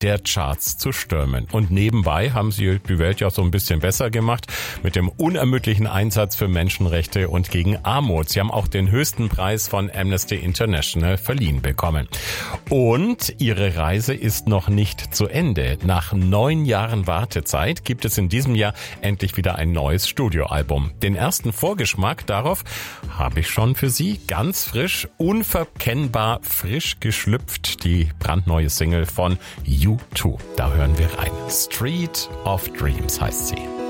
der Charts zu stürmen. Und nebenbei haben sie die Welt ja so ein bisschen besser gemacht mit dem unermüdlichen Einsatz für Menschenrechte und gegen Armut. Sie haben auch den höchsten Preis von Amnesty International verliehen bekommen. Und ihre Reise ist noch nicht zu Ende. Nach 9 Jahren Wartezeit gibt es in diesem Jahr endlich wieder ein neues Studioalbum. Den ersten Vorgeschmack darauf habe ich schon für Sie. Ganz frisch, unverkennbar frisch geschlüpft. Die brandneue Single von U2. Da hören wir rein. Street of Dreams heißt sie.